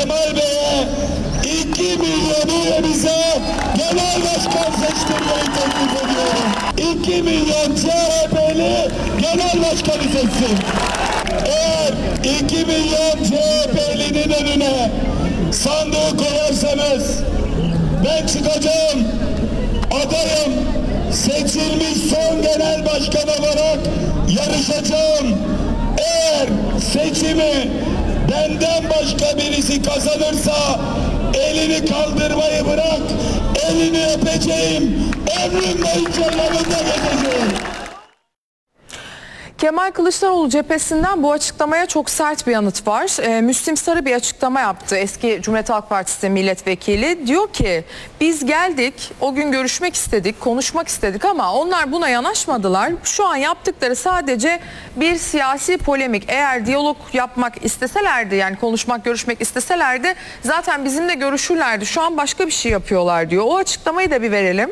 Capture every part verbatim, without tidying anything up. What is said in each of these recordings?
Kemal Bey'e iki milyon üyemize genel başkan seçtirmeyi teklif ediyorum. iki milyon C H P'li genel başkanı seçsin. Eğer iki milyon C H P'linin önüne sandığı koyarsanız ben çıkacağım, adayım, seçilmiş son genel başkan olarak yarışacağım. Eğer seçimi benden başka birisi kazanırsa elini kaldırmayı bırak, elini öpeceğim, ömrüm boyunca yanında gezeceğim. Kemal Kılıçdaroğlu cephesinden bu açıklamaya çok sert bir yanıt var. Ee, Müslim Sarı bir açıklama yaptı. Eski Cumhuriyet Halk Partisi milletvekili. Diyor ki biz geldik, o gün görüşmek istedik, konuşmak istedik ama onlar buna yanaşmadılar. Şu an yaptıkları sadece bir siyasi polemik. Eğer diyalog yapmak isteselerdi, yani konuşmak, görüşmek isteselerdi zaten bizimle görüşürlerdi. Şu an başka bir şey yapıyorlar diyor. O açıklamayı da bir verelim.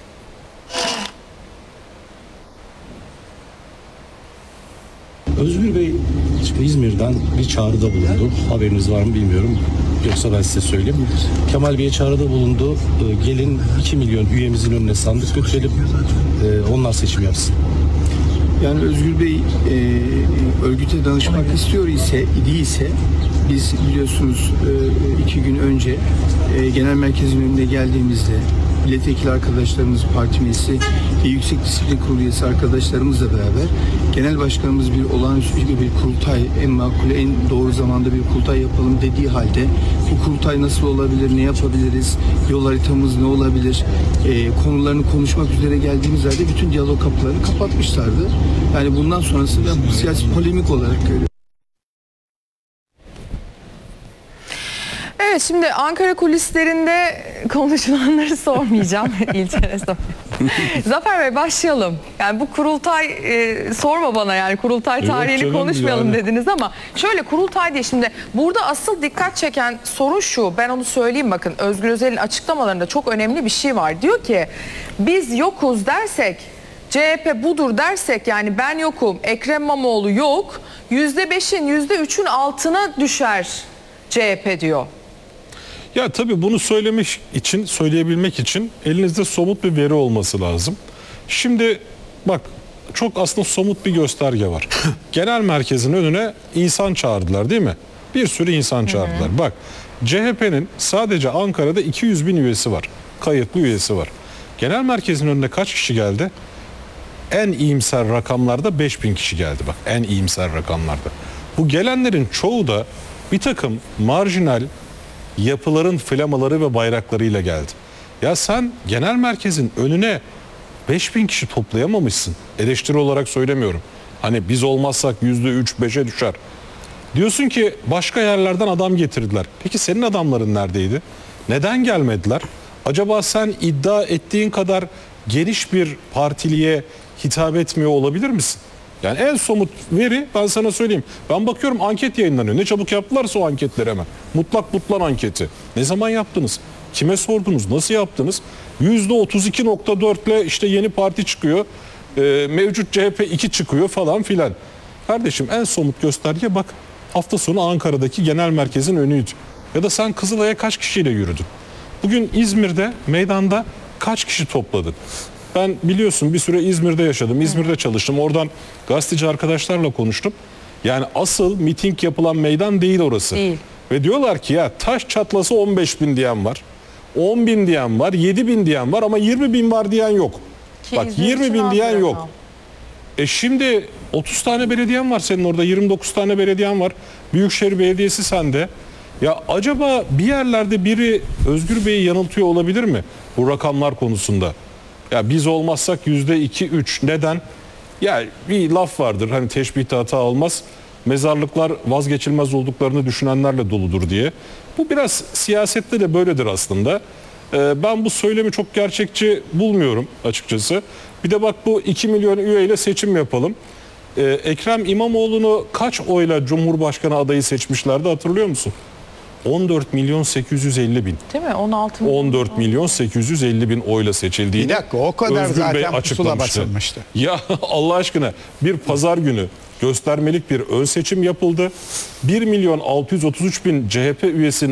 Özgür Bey şimdi İzmir'den bir çağrıda bulundu. Haberiniz var mı bilmiyorum. Yoksa ben size söyleyeyim. Kemal Bey'e çağrıda bulundu. Ee, gelin iki milyon üyemizin önüne sandık götürelim. Ee, onlar seçim yapsın. Yani Özgür Bey e, örgüte danışmak istiyor ise, idiyse biz biliyorsunuz e, iki gün önce e, genel merkezin önünde geldiğimizde milletvekili arkadaşlarımız, parti meclisi ve Yüksek Disiplin Kurulu üyesi arkadaşlarımızla beraber genel başkanımız bir olağanüstü bir kurultay, en makul, en doğru zamanda bir kurultay yapalım dediği halde bu kurultay nasıl olabilir, ne yapabiliriz, yol haritamız ne olabilir, e, konularını konuşmak üzere geldiğimiz halde bütün diyalog kapılarını kapatmışlardı. Yani bundan sonrası ben siyasi polemik olarak görüyorum. Evet, şimdi Ankara kulislerinde konuşulanları sormayacağım. İlçene sor. Zafer Bey, başlayalım. Yani bu kurultay e, sorma bana, yani kurultay tarihini canım, konuşmayalım yani dediniz ama şöyle kurultay diye, şimdi burada asıl dikkat çeken soru şu, ben onu söyleyeyim, bakın Özgür Özel'in açıklamalarında çok önemli bir şey var. Diyor ki biz yokuz dersek, C H P budur dersek, yani ben yokum, Ekrem İmamoğlu yok, yüzde beşin yüzde üçün altına düşer C H P diyor. Ya tabii bunu söylemek için, söyleyebilmek için elinizde somut bir veri olması lazım. Şimdi bak, çok aslında somut bir gösterge var. Genel merkezin önüne insan çağırdılar, değil mi? Bir sürü insan çağırdılar. Hı hı. Bak, C H P'nin sadece Ankara'da iki yüz bin üyesi var. Kayıtlı üyesi var. Genel merkezin önüne kaç kişi geldi? En iyimser rakamlarda beş bin kişi geldi. Bak, en iyimser rakamlarda. Bu gelenlerin çoğu da bir takım marjinal yapıların flamaları ve bayraklarıyla geldi. Ya sen genel merkezin önüne beş bin kişi toplayamamışsın. Eleştiri olarak söylemiyorum. Hani biz olmazsak yüzde üç beşe düşer. Diyorsun ki başka yerlerden adam getirdiler. Peki senin adamların neredeydi? Neden gelmediler? Acaba sen iddia ettiğin kadar geniş bir partiliye hitap etmiyor olabilir misin? Yani en somut veri ben sana söyleyeyim. Ben bakıyorum anket yayınlanıyor. Ne çabuk yaptılarsa o anketleri hemen. Mutlak mutlan anketi. Ne zaman yaptınız? Kime sordunuz? Nasıl yaptınız? yüzde otuz iki nokta dört ile işte yeni parti çıkıyor. Ee, mevcut C H P iki çıkıyor falan filan. Kardeşim, en somut gösterge bak. Hafta sonu Ankara'daki genel merkezin önüydü. Ya da sen Kızılay'a kaç kişiyle yürüdün? Bugün İzmir'de meydanda kaç kişi topladın? Ben biliyorsun bir süre İzmir'de yaşadım. İzmir'de çalıştım. Oradan gazeteci arkadaşlarla konuştum. Yani asıl miting yapılan meydan değil orası. Değil. Ve diyorlar ki ya taş çatlası on beş bin diyen var. on bin diyen var. yedi bin diyen var ama yirmi bin var diyen yok. Ki Bak, yirmi bin diyen yok. E şimdi otuz tane belediyen var senin orada. yirmi dokuz tane belediyen var. Büyükşehir Belediyesi sende. Ya acaba bir yerlerde biri Özgür Bey'i yanıltıyor olabilir mi bu rakamlar konusunda? Ya biz olmazsak yüzde iki üç. Neden? Ya bir laf vardır, hani teşbihte hata olmaz. Mezarlıklar vazgeçilmez olduklarını düşünenlerle doludur diye. Bu biraz siyasette de böyledir aslında. Ee, ben bu söylemi çok gerçekçi bulmuyorum açıkçası. Bir de bak, bu iki milyon üyeyle seçim yapalım. Ee, Ekrem İmamoğlu'nu kaç oyla Cumhurbaşkanı adayı seçmişlerdi, hatırlıyor musun? on dört milyon sekiz yüz elli bin. Değil mi? on altı milyon. on dört milyon sekiz yüz elli bin oyla seçildiğini Bir dakika, o kadar Özgür Bey zaten pusula açıklamıştı. basılmıştı. Ya Allah aşkına, bir pazar günü göstermelik bir ön seçim yapıldı. bir milyon altı yüz otuz üç bin C H P üyesinin